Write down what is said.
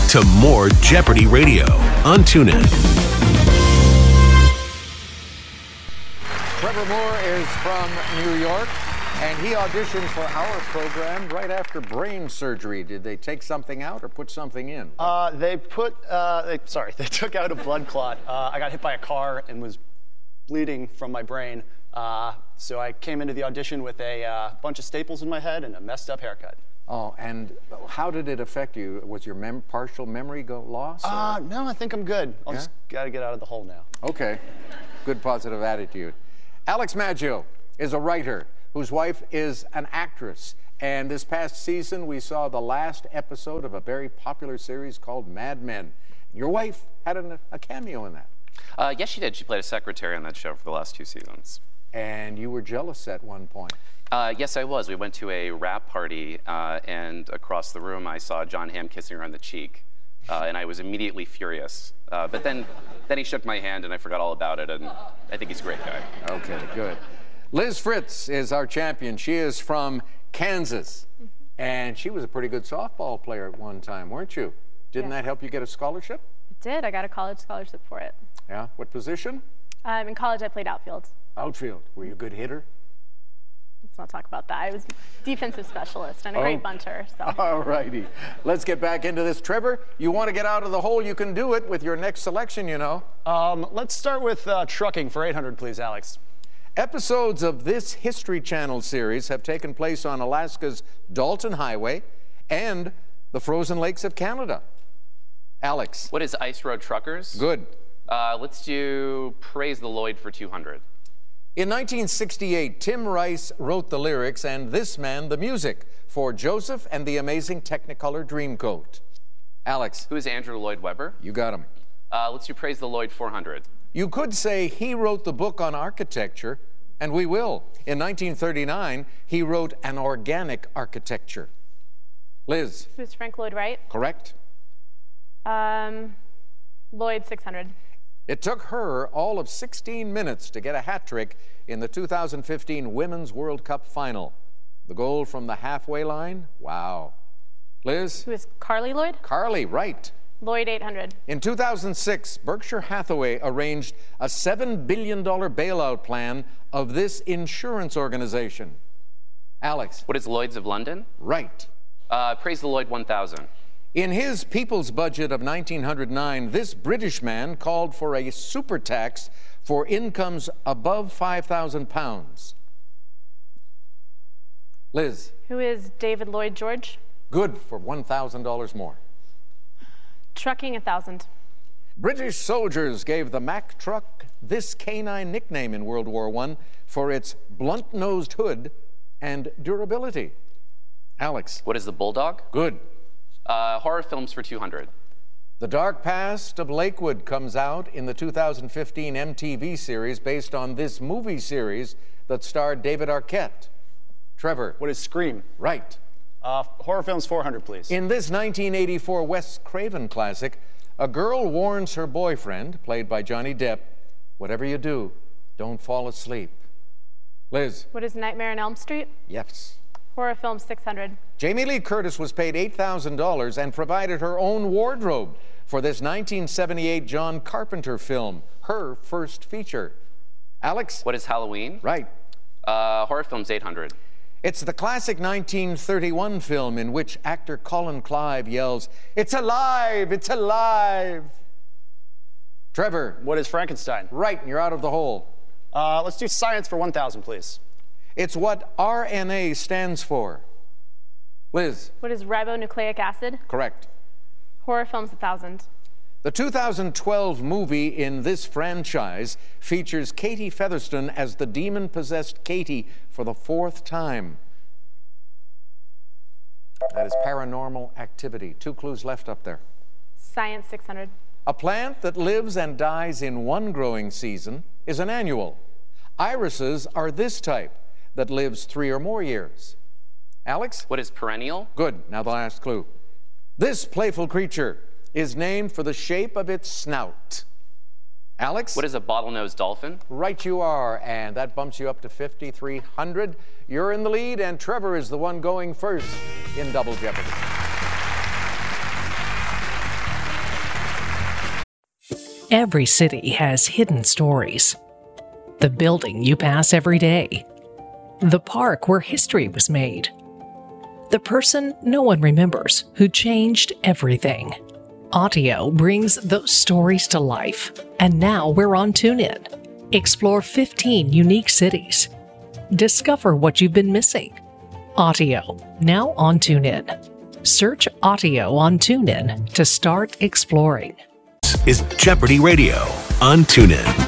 to more Jeopardy Radio on TuneIn. Trevor Moore is from New York, and he auditioned for our program right after brain surgery. Did they take something out or put something in? They took out a blood clot. I got hit by a car and was bleeding from my brain. So I came into the audition with a bunch of staples in my head and a messed up haircut. Oh, and how did it affect you? Was your partial memory lost? No, I think I'm good. I'll just got to get out of the hole now. Okay. Good positive attitude. Alex Maggio is a writer whose wife is an actress. And this past season, we saw the last episode of a very popular series called Mad Men. Your wife had a cameo in that. Yes, she did. She played a secretary on that show for the last 2 seasons. And you were jealous at one point. Yes, I was. We went to a wrap party, and across the room, I saw John Hamm kissing her on the cheek, and I was immediately furious. But then he shook my hand, and I forgot all about it, and I think he's a great guy. Okay, good. Liz Fritz is our champion. She is from Kansas, and she was a pretty good softball player at one time, weren't you? Didn't that help you get a scholarship? It did. I got a college scholarship for it. Yeah? What position? In college, I played outfield. Outfield. Were you a good hitter? Let's not talk about that. I was defensive specialist and a great bunter. So. All righty. Let's get back into this. Trevor, you want to get out of the hole, you can do it with your next selection, you know. Let's start with trucking for 800, please, Alex. Episodes of this History Channel series have taken place on Alaska's Dalton Highway and the frozen lakes of Canada. Alex. What is Ice Road Truckers? Good. Let's do Praise the Lloyd for 200. In 1968, Tim Rice wrote the lyrics and this man the music for Joseph and the Amazing Technicolor Dreamcoat. Alex. Who is Andrew Lloyd Webber? You got him. Let's do Praise the Lloyd 400. You could say he wrote the book on architecture, and we will. In 1939, he wrote An Organic Architecture. Liz. Who's Frank Lloyd Wright? Correct. Lloyd 600. It took her all of 16 minutes to get a hat trick in the 2015 Women's World Cup final. The goal from the halfway line? Wow. Liz? Who is Carly Lloyd? Carly, right. Lloyd 800. In 2006, Berkshire Hathaway arranged a $7 billion bailout plan of this insurance organization. Alex? What is Lloyd's of London? Right. Praise the Lloyd 1000. In his people's budget of 1909, this British man called for a super tax for incomes above £5,000. Liz. Who is David Lloyd George? Good, for $1,000 more. Trucking 1,000. British soldiers gave the Mack truck this canine nickname in World War I for its blunt-nosed hood and durability. Alex. What is the Bulldog? Good. Horror films for 200. The Dark Past of Lakewood comes out in the 2015 MTV series based on this movie series that starred David Arquette. Trevor. What is Scream? Right. Horror films 400, please. In this 1984 Wes Craven classic, a girl warns her boyfriend, played by Johnny Depp, whatever you do, don't fall asleep. Liz. What is Nightmare on Elm Street? Yes. Horror film 600. Jamie Lee Curtis was paid $8,000 and provided her own wardrobe for this 1978 John Carpenter film, her first feature. Alex? What is Halloween? Right. Horror films 800. It's the classic 1931 film in which actor Colin Clive yells, "It's alive! It's alive!" Trevor. What is Frankenstein? Right, and you're out of the hole. Let's do science for 1,000, please. It's what RNA stands for. Liz. What is ribonucleic acid? Correct. Horror films 1,000. The 2012 movie in this franchise features Katie Featherston as the demon-possessed Katie for the 4th time. That is Paranormal Activity. 2 clues left up there. Science 600. A plant that lives and dies in one growing season is an annual. Irises are this type that lives 3 or more years. Alex? What is perennial? Good. Now the last clue. This playful creature is named for the shape of its snout. Alex? What is a bottlenose dolphin? Right you are, and that bumps you up to 5,300. You're in the lead, and Trevor is the one going first in Double Jeopardy. Every city has hidden stories. The building you pass every day. The park where history was made. The person no one remembers who changed everything. Audio brings those stories to life, and now we're on TuneIn. Explore 15 unique cities. Discover what you've been missing. Audio, now on TuneIn. Search Audio on TuneIn to start exploring. This is Jeopardy Radio on TuneIn.